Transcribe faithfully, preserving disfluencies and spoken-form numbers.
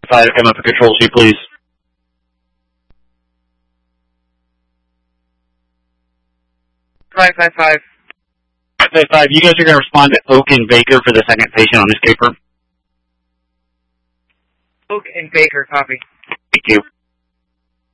Five, come up to control C, please. Five five five. Five five five. You guys are going to respond to Oak and Baker for the second patient on this caper. Oak and Baker, copy. Thank you.